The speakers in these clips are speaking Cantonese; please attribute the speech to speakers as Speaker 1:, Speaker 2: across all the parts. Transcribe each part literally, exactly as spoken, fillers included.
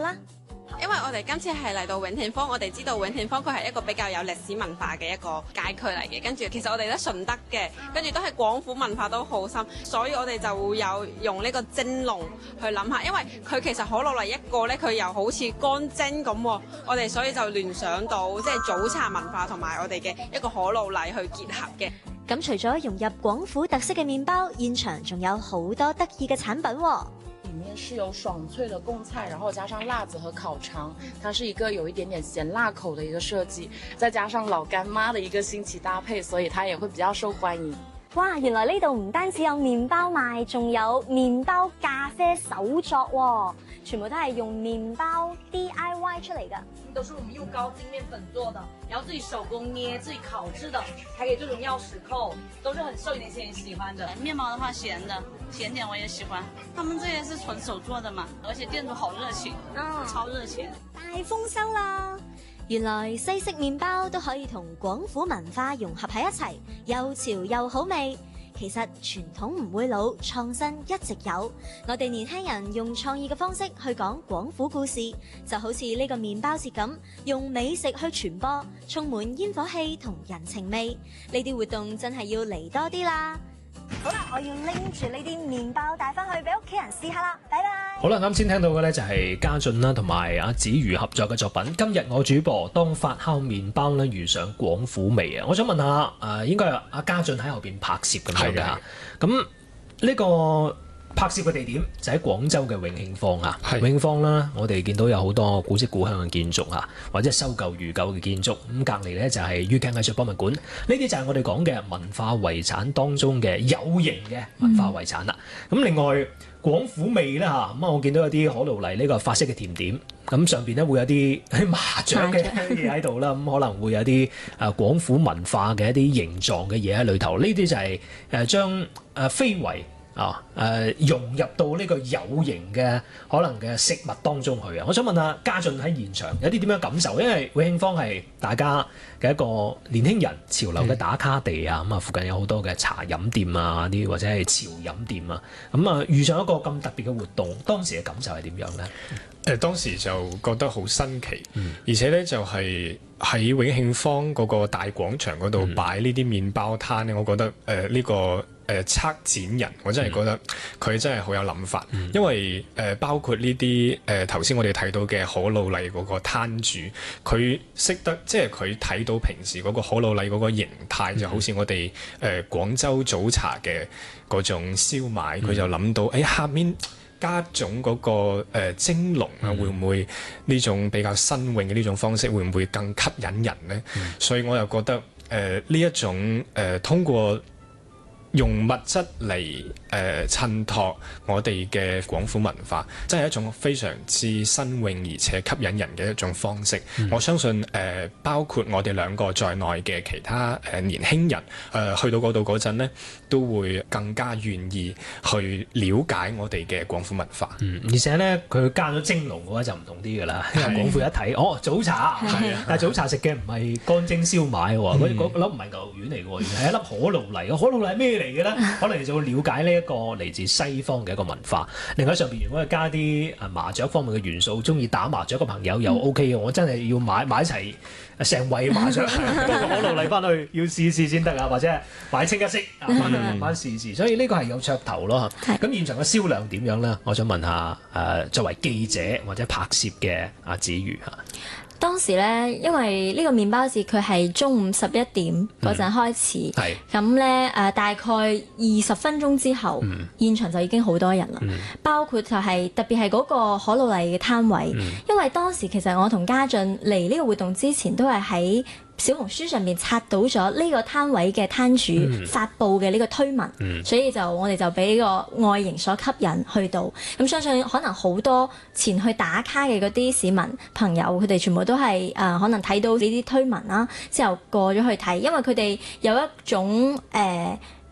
Speaker 1: 啦。
Speaker 2: 因為我哋今次係嚟到永慶坊，我哋知道永慶坊佢係一個比較有歷史文化嘅一個街區嚟嘅，跟住其實我哋都順德嘅，跟住都係廣府文化都好深，所以我哋就會有用呢個蒸籠去諗下，因為佢其實可樂麗一個呢，佢又好似乾蒸咁，我哋所以就聯想到即係早茶文化同埋我哋嘅一個可樂麗去結合嘅。
Speaker 1: 咁除咗融入廣府特色嘅麵包，現場仲有好多得意嘅產品喎。
Speaker 3: 裡面是有爽脆的貢菜，然後加上辣子和烤腸，它是一個有一點點鹹辣口的一個設計，再加上老乾媽的一個新奇搭配，所以它也會比較受歡迎。
Speaker 1: 哇！原來呢度唔單止有麵包賣，仲有麵包咖啡手作喎，全部都係用麵包 D I Y 出嚟㗎。
Speaker 4: 都是我們用高筋麵粉做的，然後自己手工捏、自己烤製的，還給這種鑰匙扣，都是很受年輕人喜歡的。
Speaker 5: 麵包的話鹹的，鹹點我也喜歡。他們這些是純手做的嘛，而且店主好熱情，嗯，超熱情。
Speaker 1: 大豐收啦！原來西式麵包都可以同廣府文化融合喺一齊，又潮又好味。其實傳統唔會老，創新一直有。我哋年輕人用創意嘅方式去講廣府故事，就好似呢個麵包節咁，用美食去傳播，充滿煙火氣同人情味。呢啲活動真係要嚟多啲啦！好啦，我要拎住呢啲麵包帶翻去俾屋企人試下啦，拜拜。
Speaker 6: 好啦，啱先聽到嘅呢就係家俊啦，同埋阿子瑜合作嘅作品。今日我主播當發酵麵包咧遇上廣府味啊！我想問下，誒、呃，應該係阿家俊喺後邊拍攝咁樣㗎？咁呢個拍攝嘅地點就喺廣州嘅永慶坊啊。永慶坊啦，我哋見到有好多古色古香嘅建築啊，或者係修舊如舊嘅建築。咁隔離呢就係粵劇藝術博物館，呢啲就係我哋講嘅文化遺產當中嘅有形嘅文化遺產啦。咁、嗯、另外廣府味啦嚇，咁啊我見到有啲可樂麗呢個法式嘅甜點，咁上邊咧會有啲麻雀嘅嘢喺度啦，咁可能會有啲誒廣府文化嘅一啲形狀嘅嘢喺裏頭。呢啲就係誒將誒非遺啊誒、呃、融入到呢個有形嘅可能嘅食物當中去啊！我想問下家俊喺現場有啲點樣感受？因為永慶坊係大家嘅一個年輕人潮流嘅打卡地啊，咁啊、嗯、附近有好多嘅茶飲店啊啲或者係潮飲店啊，咁啊遇上一個咁特別嘅活動，當時嘅感受係點樣咧？
Speaker 7: 誒、呃、當時就覺得好新奇，
Speaker 6: 嗯、
Speaker 7: 而且咧就係喺永慶坊嗰個大廣場嗰度擺呢啲麵包攤咧，嗯、我覺得誒呢、呃這個。誒策、呃、展人，我真係覺得佢真係好有諗法，嗯、因為誒、呃、包括呢啲誒頭先我哋睇到嘅可魯麗嗰個攤主，佢識得即係佢睇到平時嗰個可魯麗嗰個形態，嗯、就好似我哋誒、呃、廣州早茶嘅嗰種燒賣，佢、嗯、就諗到誒、哎、下面加種嗰、那個誒、呃、蒸籠啊，嗯、會唔會呢種比較新穎嘅呢種方式會唔會更吸引人呢？嗯、所以我又覺得誒呢、呃、一種誒、呃、通過用物質嚟誒襯托我哋嘅廣府文化，真係一種非常之新穎而且吸引人嘅一種方式。嗯、我相信誒、呃，包括我哋兩個在內嘅其他誒、呃、年輕人誒、呃、去到嗰度嗰陣咧，都會更加願意去了解我哋嘅廣府文化。
Speaker 6: 嗯，而且咧佢加咗蒸籠嘅話就唔同啲㗎啦，因為廣府一睇哦早茶，係啊，但係早茶食嘅唔係乾蒸燒賣喎，嗰嗰粒唔係牛肉丸嚟嘅喎，原來係一粒可魯麗嘅，可魯麗係咩嚟嘅咧？可能你就會了解呢一個嚟自西方嘅一個文化。另外上邊如果係加啲誒麻雀方面嘅元素，中意打麻雀嘅朋友又 O K 嘅，我真係要買買一齊成圍麻雀，多個可魯麗翻去要試試先得啊，或者係買清一色啊翻去慢慢試試。所以呢個係有噱頭咯。咁現場嘅銷量點樣咧？我想問下誒、呃，作為記者或者拍攝嘅阿子瑜嚇。
Speaker 1: 當時咧，因為呢個麵包節佢係中午十一點嗰陣開始，咁咧誒大概二十分鐘之後，嗯、現場就已經好多人啦。嗯、包括就係、是、特別係嗰個可魯麗嘅攤位，嗯、因為當時其實我同家俊嚟呢個活動之前都係喺小紅書上面刷到咗呢個攤位嘅攤主發布嘅呢個推文，嗯、所以就我哋就俾呢個外形所吸引去到。咁相信可能好多前去打卡嘅嗰啲市民朋友，佢哋全部都係誒、呃、可能睇到呢啲推文啦，之後過咗去睇，因為佢哋有一種誒。呃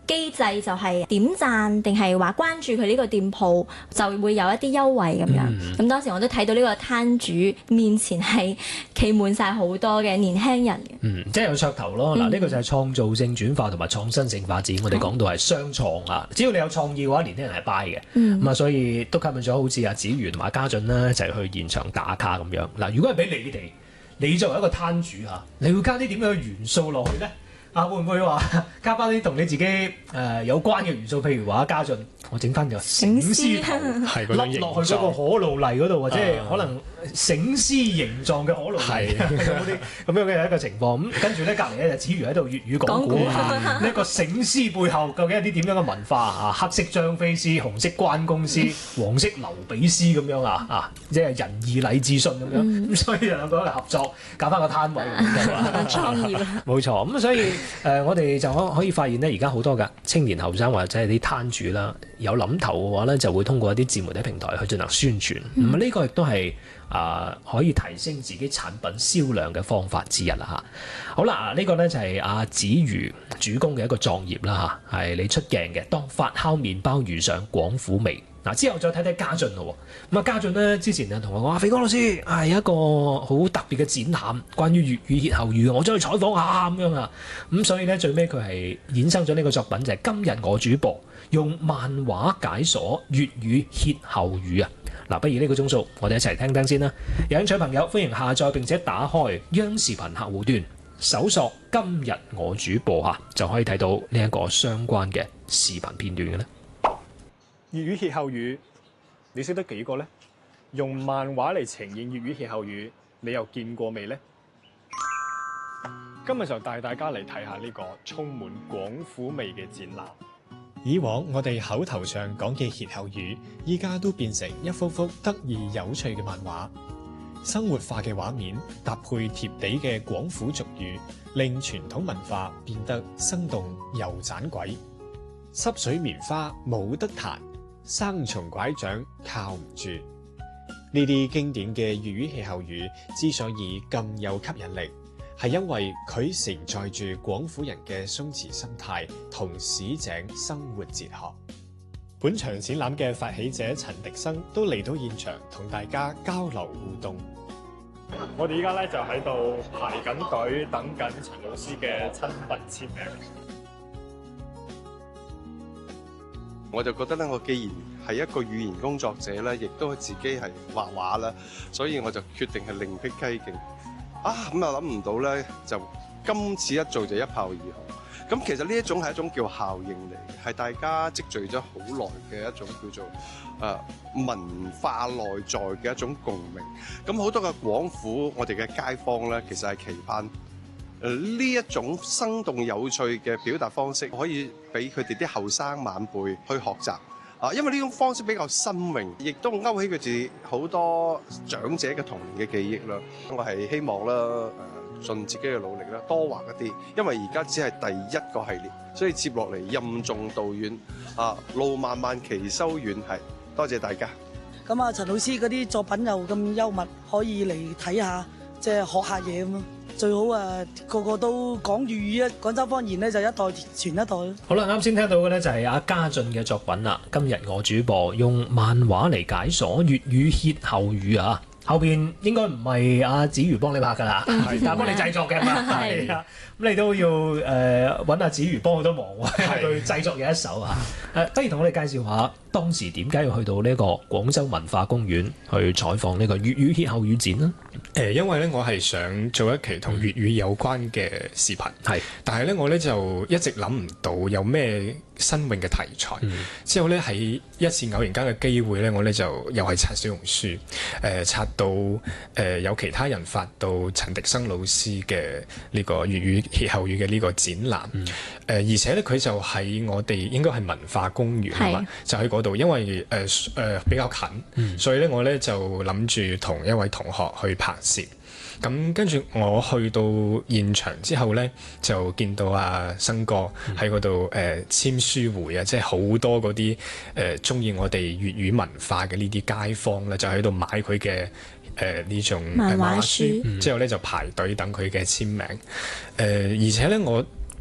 Speaker 1: 機制就係點讚定係話關注佢呢個店鋪就會有一啲優惠咁樣。咁、嗯、當時我都睇到呢個攤主面前係企滿晒好多嘅年輕人嘅。嗯，
Speaker 6: 即係有噱頭咯。嗱、嗯，呢個就係創造性轉化同埋創新性發展。我哋講到係雙創啊，只要你有創意嘅話，年輕人係 buy 嘅。咁啊、嗯，所以都吸引咗好似阿子瑜同埋家俊啦，就係去現場打卡咁樣。嗱，如果係俾你哋，你作為一個攤主嚇，你會加啲點樣嘅元素落去咧？啊，會唔會話加翻啲同你自己誒、呃、有關嘅元素？譬如話家俊，我整翻個醒獅頭，笠落去嗰個可露麗嗰度，或者係可能醒獅形狀嘅可露麗，咁啲咁樣嘅一個情況。咁跟住咧，隔離咧就子瑜喺度粵語講古嚇，呢一個醒獅背後究竟有啲點樣嘅文化啊？黑色張飛獅、紅色關公獅、黃色劉備獅咁樣啊啊！即係仁義禮智信咁樣。咁、嗯、所以兩個一齊合作搞翻個攤位咁樣創意啦。冇錯，咁所以。誒、呃，我哋就可可以發現咧，而家好多嘅青年後生或者係啲攤主啦，有諗頭嘅話咧，就會通過一啲自媒體平台去進行宣傳。咁啊、嗯，呢個亦都係啊可以提升自己產品銷量嘅方法之一啦嚇。好啦，呢、這個咧就係阿子瑜主攻嘅一個作業啦嚇，係你出鏡嘅。當發酵麵包遇上廣府味。嗱，之後再睇睇家俊咯。咁啊，家俊咧之前啊同我講話，肥哥老師係有一個好特別嘅展覽，關於粵語歇後語，我將去採訪下咁樣啊。咁所以咧最尾佢係衍生咗呢個作品，就係、是、今日我主播用漫畫解鎖粵語歇後語啊。嗱，不如呢個鐘數，我哋一齊聽聽先啦。有興趣朋友歡迎下載並且打開央視頻客戶端，搜索今日我主播嚇，就可以睇到呢一個相關嘅視頻片段嘅咧。
Speaker 7: 粵語歇後語，你識得幾個呢？用漫畫嚟呈現粵語歇後語，你又見過未呢？今日就帶大家嚟睇下呢個充滿廣府味嘅展覽。以往我哋口頭上講嘅歇後語，依家都變成一幅幅得意有趣嘅漫畫，生活化嘅畫面搭配貼地嘅廣府俗語，令傳統文化變得生動又盞鬼。濕水棉花冇得彈，生蟲拐杖靠唔住。呢啲經典嘅粵語歇後語之所以咁有吸引力，係因為佢承載住廣府人嘅鬆弛心態同市井生活哲學。本場展覽嘅發起者陳迪生都嚟到現場同大家交流互動。我哋依家咧就喺度排緊隊，等緊陳老師嘅親筆簽名。
Speaker 8: 我就覺得咧，我既然係一個語言工作者咧，亦都自己係畫畫啦，所以我就決定係另辟蹊徑。啊，咁又諗唔到咧，就今次一做就一炮而紅。咁其實呢一種係一種叫效應嚟嘅，係大家積聚咗好耐嘅一種叫做誒、呃、文化內在嘅一種共鳴。咁好多嘅廣府，我哋嘅街坊咧，其實係期盼。誒呢一種生動有趣嘅表達方式，可以俾佢哋啲後生晚輩去學習啊！因為呢種方式比較新穎，亦都勾起佢哋好多長者嘅童年嘅記憶啦。我係希望啦，誒、呃、盡自己嘅努力啦，多畫一啲。因為而家只係第一個系列，所以接落嚟任重道遠啊！路漫漫其修遠，係多謝大家。
Speaker 9: 咁啊，陳老師嗰啲作品又咁幽默，可以嚟睇下，即係學下嘢咁咯。最好啊，個個都講粵語啊！廣州方言咧就一代傳一代。好
Speaker 6: 啦，啱先聽到嘅咧就係阿家俊嘅作品啦。今日我主播用漫畫嚟解鎖粵語歇後語啊！後邊應該唔係阿子瑜幫你拍㗎啦，係但係幫你製作嘅嘛。係啊，咁你都要誒揾阿子瑜幫好多忙喎，去製作嘅一手啊！誒，不如同我哋介紹下當時點解要去到呢個廣州文化公園去採訪呢個粵語歇後語展呢？
Speaker 7: 誒，因為咧我係想做一期同粵語有關嘅視頻，係、嗯，但係咧我咧就一直諗唔到有咩新穎嘅題材。嗯、之後咧喺一次偶然間嘅機會咧，我咧就又係刷小紅書，誒、呃、刷到誒、呃、有其他人發到陳迪生老師嘅呢個粵語歇後語嘅呢個展覽，誒、嗯呃、而且咧佢就喺我哋應該係文化公園啊嘛，是就喺嗰度，因為誒誒、呃呃、比較近，嗯、所以咧我咧就諗住同一位同學去拍攝。咁跟住我去到現場之後咧，就見到阿生哥喺嗰度誒簽書會啊，即係好多嗰啲誒中意我哋粵語文化嘅呢啲街坊咧，就喺度買佢嘅誒呢種漫畫書，嗯、之後咧就排隊等佢嘅簽名。誒、呃、而且咧我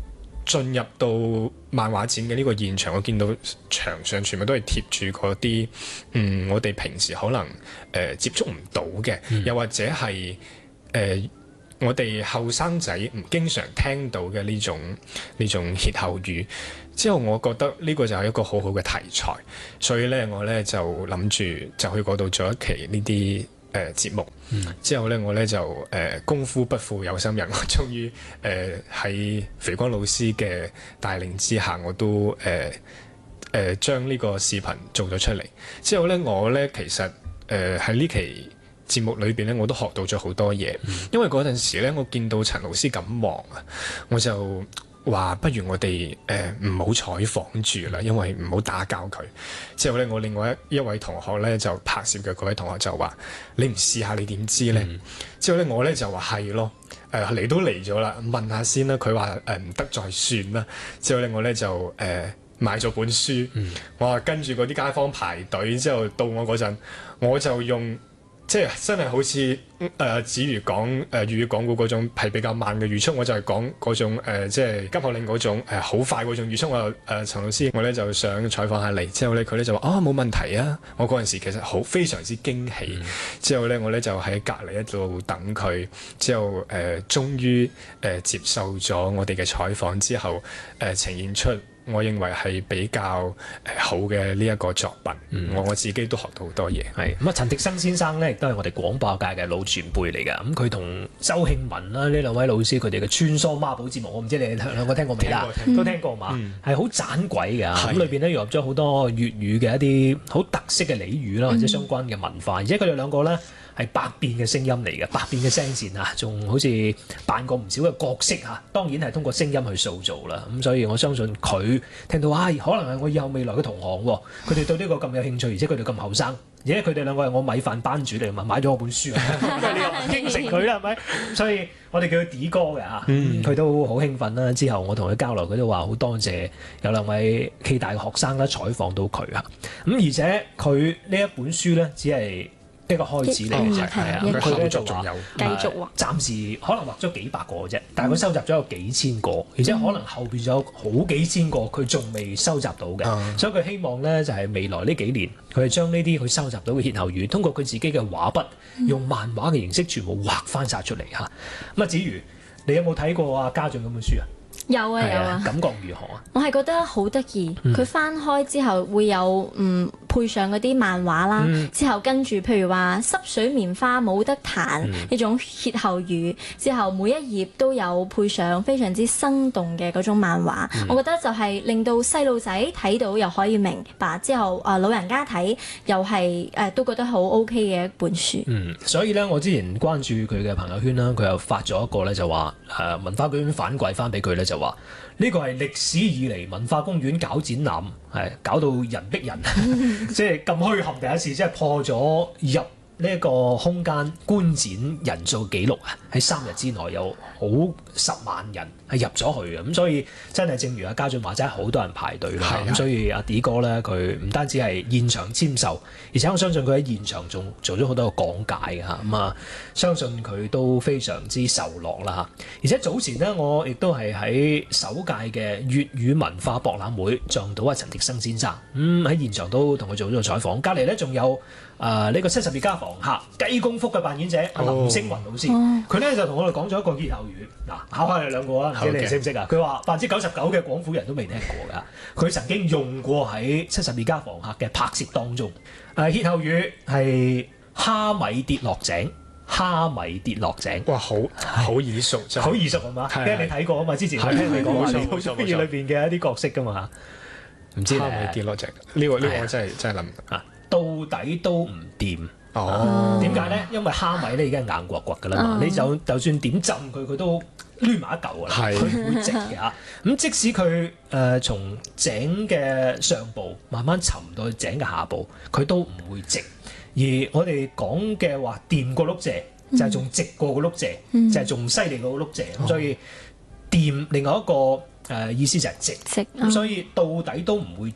Speaker 7: 進入到漫畫展嘅呢個現場，我見到牆上全部都係貼住嗰啲嗯我哋平時可能誒、呃、接觸唔到嘅，嗯、又或者係誒、呃、我哋後生仔唔經常聽到嘅呢種呢種歇後語。之後我覺得呢個就係一個好好嘅題材，所以咧我咧就諗住就去嗰度做一期呢啲誒節目。嗯、之後咧我咧就誒、呃、功夫不負有心人，我終於誒喺肥光老師嘅帶領之下，我都誒誒將呢個視頻做咗出嚟。之後咧我咧其實誒喺呢期節目裏邊咧，我都學到咗好多嘢，嗯、因為嗰陣時咧我見到陳老師咁忙啊，我就話不如我哋誒唔好採訪住啦，因為唔好打攪佢。之後咧，我另外一一位同學咧就拍攝嘅嗰位同學就話：你唔試下你點知咧？嗯、之後咧，我咧就話係咯，誒、呃、嚟都嚟咗啦，問下先啦。佢話誒唔得再算啦。之後咧，我咧就誒、呃、買咗本書，嗯、我話跟住嗰啲街坊排隊，之後到我嗰陣，我就用。即係真係好似誒子瑜講誒粵語講古嗰種係比較慢嘅語速，我就係講嗰種、呃、即係急口令嗰種好、呃、快嗰種語速。我誒、呃、陳老師，我咧就想採訪下你。之後咧佢咧就話啊冇問題啊！我嗰陣時其實好非常之驚喜。嗯、之後咧我咧就喺隔離一度等佢。之後誒、呃、終於誒、呃、接受咗我哋嘅採訪之後誒、呃、呈現出。我認為係比較誒、呃、好嘅呢一個作品，嗯、我我自己都學到好多嘢。
Speaker 6: 係咁啊，陳迪生先生咧，亦都係我哋廣播界嘅老前輩嚟㗎。咁佢同周慶文啦呢兩位老師，佢哋嘅穿梭孖寶節目，我唔知你哋兩個聽過未啦？都聽過嘛？係好盞鬼㗎。咁裏邊咧融入咗好多粵語嘅一啲好特色嘅俚語啦，或者相關嘅文化。而且佢哋兩個咧係百變嘅聲音嚟嘅，百變嘅聲線啊，仲好似扮過唔少嘅角色嚇。當然係通過聲音去塑造啦。咁所以我相信佢聽到啊，可能係我以後未來嘅同行喎。佢哋對呢個咁有興趣，而且佢哋咁後生，而且佢哋兩個係我米飯班主嚟嘛，買咗我本書啊，因為你又唔應承佢啦，係咪？所以我哋叫佢 D 哥嘅嚇，佢、嗯、都好興奮啦。之後我同佢交流，佢都話好多謝有兩位暨大嘅學生啦，採訪到佢啊。咁而且佢呢一本書咧，只係一個開始嚟嘅啫，係啊，佢咧就話繼續畫，暫時可能畫咗幾百個啫，但係佢收集咗有幾千個，而且可能後邊有好幾千個佢仲未收集到嘅，嗯、所以佢希望咧就係未來呢幾年，佢係將呢啲佢收集到嘅歇後語，通過佢自己嘅畫筆，用漫畫嘅形式全部畫翻晒出嚟嚇。咁啊，子瑜，你有冇睇過啊家俊嗰本書啊？
Speaker 1: 有啊有啊，
Speaker 6: 感覺如何啊？
Speaker 1: 我係覺得好得意，佢、嗯、翻開之後會有嗯配上嗰啲漫畫啦，嗯、之後跟住譬如話濕水棉花冇得彈呢、嗯、種歇後語，之後每一頁都有配上非常之生動嘅嗰種漫畫，嗯、我覺得就係令到細路仔睇到又可以明白，之後啊、呃、老人家睇又係誒、呃、都覺得好 OK 嘅一本書。
Speaker 6: 嗯，所以咧我之前關注佢嘅朋友圈啦，佢又發咗一個咧就話誒、呃、文化局反饋翻俾佢咧。就話呢個係歷史以嚟文化公園搞展覽，係搞到人逼人，即係咁墟冚第一次，即係破咗入呢一個空間觀展人數紀錄啊！喺三日之內有好十萬人係入咗去嘅，咁所以真係正如阿家俊話齋，好多人排隊啦。咁的所以阿 D 哥咧，佢唔單止係現場簽售，而且我相信佢喺現場仲做咗好多個講解嘅嚇。咁啊，相信佢都非常之受落啦嚇。而且早前呢，我亦都係喺首屆嘅粵語文化博覽會撞到阿陳迪生先生，咁、嗯、喺現場都同佢做咗個採訪。隔離咧仲有。誒呢、呃這個七十二家房客雞公福嘅扮演者阿、oh. 林星雲老師，佢咧、oh. 就同我哋講咗一個歇後語，嗱考下你兩個啊，唔知你哋識唔識啊？佢話百分之九十九嘅廣府人都未聽過㗎，佢曾經用過喺七十二家房客嘅拍攝當中。誒、呃、歇後語係蝦米跌落井，蝦米跌落井。哇，好好耳熟，好耳熟係嘛？因為你睇過啊嘛，之前我聽你講話你好中意裏邊嘅一啲角色㗎嘛，唔知蝦米跌落井呢個呢個我真係真係諗啊！到底都唔掂哦？點解咧？因為蝦米咧已經係硬刮刮㗎啦嘛，哦、你就就算點浸佢，佢都攣埋一嚿㗎啦，佢唔是會直嘅嚇。咁即使佢誒、呃、從井嘅上部慢慢沉到去井嘅下部，佢都唔會直。而我哋講嘅話掂個碌蔗，就係、是、仲直過個碌蔗，嗯、就係仲犀利過個碌蔗。咁、哦、所以掂另外一個誒、呃、意思就係直，咁、嗯、所以到底都唔會直。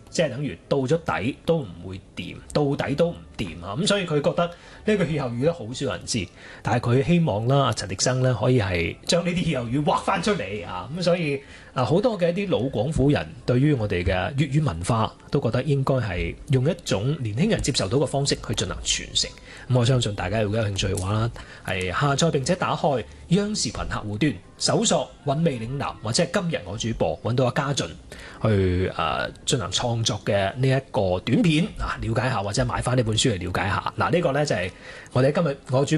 Speaker 6: 即係等於到咗底都唔會掂，到底都唔掂啊！咁所以佢覺得呢個歇後語咧好少人知，但係佢希望啦，阿陳迪生咧可以係將呢啲歇後語畫翻出嚟啊！咁所以啊，好多嘅一啲老廣府人對於我哋嘅粵語文化都覺得應該係用一種年輕人接受到嘅方式去進行傳承。咁我相信大家如果有興趣嘅話啦，係下載並且打開央視頻客戶端，搜索韻味嶺南或者係今日我主播，揾到阿家俊去誒進行創作嘅呢一個短片啊，了解下或者買翻呢本書嚟了解下。嗱、啊，呢、呢個呢就係我哋今日我主